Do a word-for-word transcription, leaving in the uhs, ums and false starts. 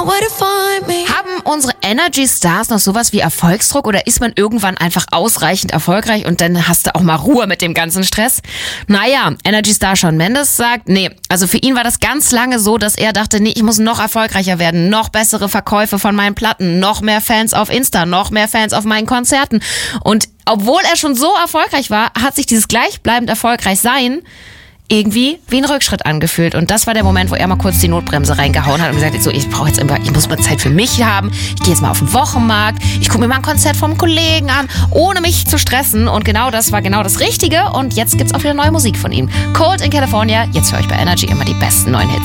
Haben unsere Energy Stars noch sowas wie Erfolgsdruck oder ist man irgendwann einfach ausreichend erfolgreich und dann hast du auch mal Ruhe mit dem ganzen Stress? Naja, Energy Star Shawn Mendes sagt, nee, also für ihn war das ganz lange so, dass er dachte, nee, ich muss noch erfolgreicher werden, noch bessere Verkäufe von meinen Platten, noch mehr Fans auf Insta, noch mehr Fans auf meinen Konzerten. Und obwohl er schon so erfolgreich war, hat sich dieses gleichbleibend erfolgreich sein irgendwie wie ein Rückschritt angefühlt. Und das war der Moment, wo er mal kurz die Notbremse reingehauen hat und gesagt hat, so, ich brauche jetzt immer, ich muss mal Zeit für mich haben. Ich gehe jetzt mal auf den Wochenmarkt. Ich gucke mir mal ein Konzert vom Kollegen an, ohne mich zu stressen. Und genau das war genau das Richtige. Und jetzt gibt's auch wieder neue Musik von ihm. Cold in California. Jetzt höre ich bei Energy immer die besten neuen Hits.